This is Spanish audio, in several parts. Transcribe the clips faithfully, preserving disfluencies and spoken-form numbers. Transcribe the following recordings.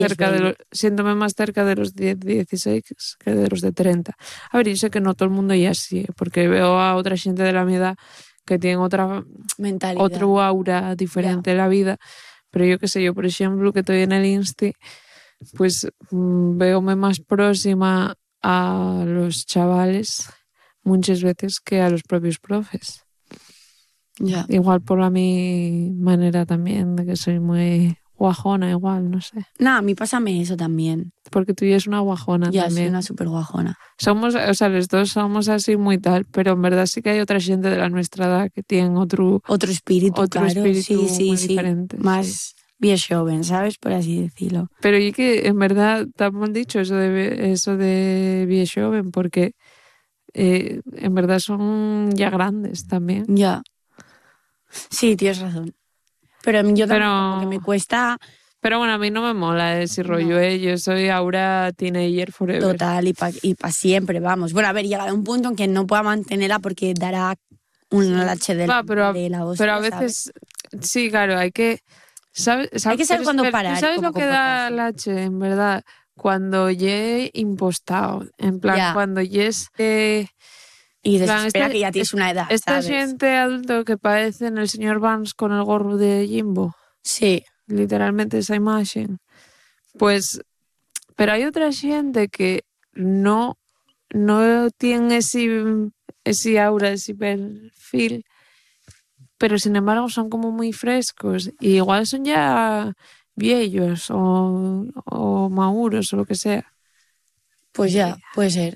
cerca de los, siéntome más cerca de los diez, dieciséis que de los de treinta. A ver, yo sé que no todo el mundo ya así, porque veo a otra gente de la mi edad que tienen otra mentalidad, otro aura diferente de la vida, pero yo qué sé, yo por ejemplo que estoy en el Insti, pues mmm, veome más próxima a los chavales muchas veces que a los propios profes. Ya. Igual por la mi manera también, de que soy muy guajona igual, no sé. No, a mí pásame eso también. Porque tú ya es una guajona ya, también. Ya, soy una súper guajona. Somos, o sea, los dos somos así muy tal, pero en verdad sí que hay otra gente de la nuestra edad que tienen otro... Otro espíritu, otro claro. espíritu sí, sí, muy sí. diferente. Más sí. bien joven, ¿sabes? Por así decirlo. Pero y que en verdad te hemos dicho eso de, eso de bien joven, porque eh, en verdad son ya grandes también. Ya. Sí, tienes razón. Pero a mí yo también pero, como que me cuesta... Pero bueno, a mí no me mola ese rollo, no. ¿eh? Yo soy ahora teenager forever. Total, y para y pa siempre, vamos. Bueno, a ver, llegará un punto en que no pueda mantenerla porque dará un lache de, Va, pero, de la hostia, pero a veces, ¿sabes? sí, claro, hay que... ¿sabes? Hay que saber cuándo parar. ¿Tú sabes como lo que da lache, en verdad? Cuando ye impostado, en plan, ya. cuando ye este... Y desespera plan, este, que ya tienes una edad, esta ¿sabes? gente adulto que parece en el señor Barnes con el gorro de Jimbo. Sí. Literalmente esa imagen. Pues, pero hay otra gente que no, no tiene ese, ese aura, ese perfil, pero sin embargo son como muy frescos y igual son ya viejos o, o maduros o lo que sea. Pues ya, puede ser.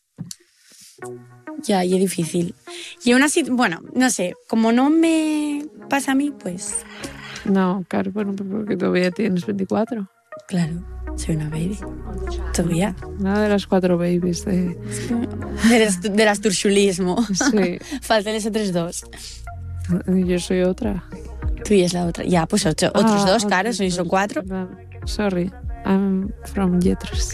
Ya, y es difícil. Y aún así, bueno, no sé, como no me pasa a mí, pues... No, claro, bueno, porque todavía tienes veinticuatro. Claro, soy una baby. Todavía. Una de las cuatro babies de... De las, de las turchulismo. Sí. Faltan esos otros dos. Yo soy otra. Tú y es la otra. Ya, pues ocho, Ah, otros dos, otros claro, sois son cuatro. Sorry, I'm from Jetros.